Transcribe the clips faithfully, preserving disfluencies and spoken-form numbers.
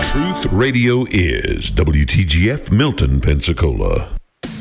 Truth Radio is W T G F Milton, Pensacola.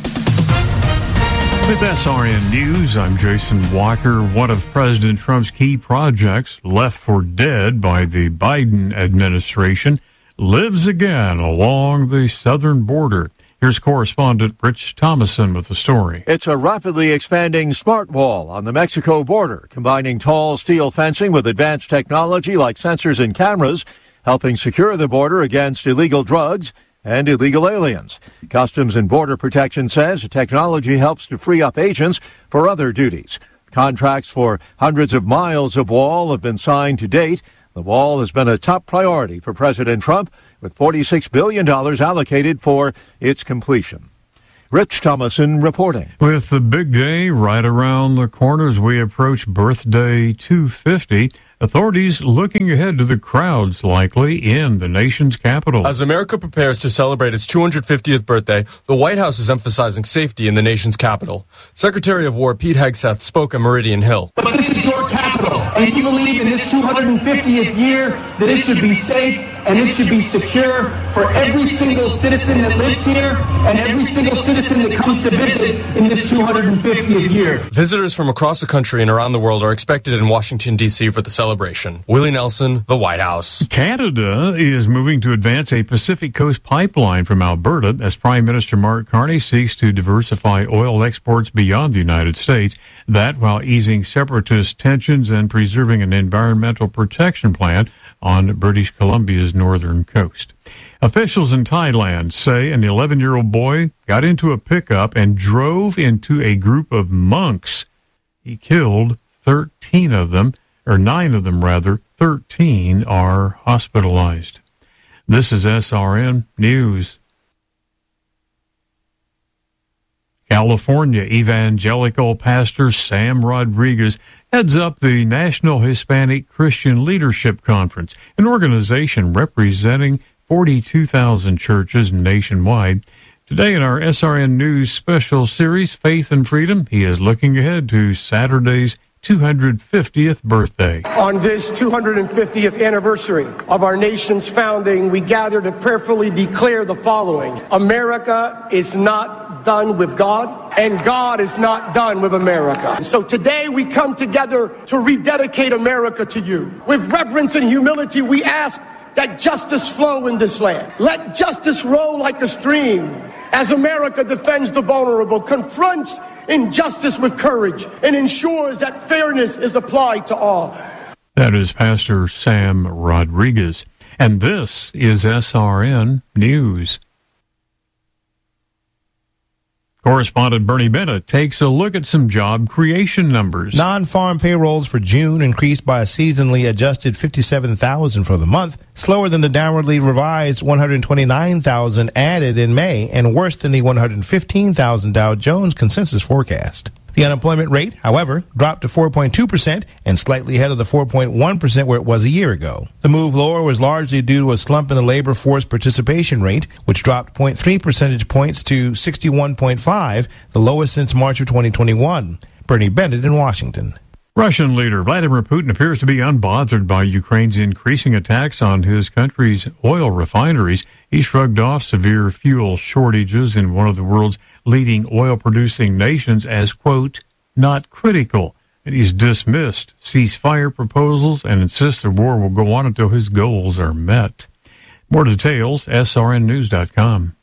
With S R N News, I'm Jason Walker. One of President Trump's key projects, left for dead by the Biden administration, lives again along the southern border. Here's correspondent Rich Thomason with the story. It's a rapidly expanding smart wall on the Mexico border, combining tall steel fencing with advanced technology like sensors and cameras, helping secure the border against illegal drugs and illegal aliens. Customs and Border Protection says the technology helps to free up agents for other duties. Contracts for hundreds of miles of wall have been signed to date. The wall has been a top priority for President Trump, with forty-six billion dollars allocated for its completion. Rich Thomason reporting. With the big day right around the corner as we approach birthday two fifty, authorities looking ahead to the crowds likely in the nation's capital. As America prepares to celebrate its two hundred fiftieth birthday, the White House is emphasizing safety in the nation's capital. Secretary of War Pete Hegseth spoke at Meridian Hill. But this is your capital, and if you believe in this two hundred fiftieth year that it should be safe and it should be secure for every single citizen that lives here and every single citizen that comes to visit in this two hundred fiftieth year. Visitors from across the country and around the world are expected in Washington, D C for the celebration. Willie Nelson, the White House. Canada is moving to advance a Pacific Coast pipeline from Alberta as Prime Minister Mark Carney seeks to diversify oil exports beyond the United States. That while easing separatist tensions and preserving an environmental protection plan on British Columbia's northern coast. Officials in Thailand say an eleven-year-old boy got into a pickup and drove into a group of monks. He killed thirteen of them, or nine of them rather. thirteen are hospitalized. This is S R N News. California evangelical pastor Sam Rodriguez heads up the National Hispanic Christian Leadership Conference, an organization representing forty-two thousand churches nationwide. Today in our S R N News special series, Faith and Freedom, he is looking ahead to Saturday's two hundred fiftieth birthday. On this two hundred fiftieth anniversary of our nation's founding, we gather to prayerfully declare the following. America is not done with God, and God is not done with America. So today we come together to rededicate America to you. With reverence and humility, we ask that justice flow in this land. Let justice roll like a stream as America defends the vulnerable, confronts injustice with courage, and ensures that fairness is applied to all. That is Pastor Sam Rodriguez. And this is S R N News. Correspondent Bernie Bennett takes a look at some job creation numbers. Non-farm payrolls for June increased by a seasonally adjusted fifty-seven thousand for the month, slower than the downwardly revised one hundred twenty-nine thousand added in May, and worse than the one hundred fifteen thousand Dow Jones consensus forecast. The unemployment rate, however, dropped to four point two percent and slightly ahead of the four point one percent where it was a year ago. The move lower was largely due to a slump in the labor force participation rate, which dropped zero point three percentage points to sixty-one point five, the lowest since March of twenty twenty-one. Bernie Bennett in Washington. Russian leader Vladimir Putin appears to be unbothered by Ukraine's increasing attacks on his country's oil refineries. He shrugged off severe fuel shortages in one of the world's leading oil-producing nations as, quote, not critical. And he's dismissed ceasefire proposals and insists the war will go on until his goals are met. More details, S R N news dot com.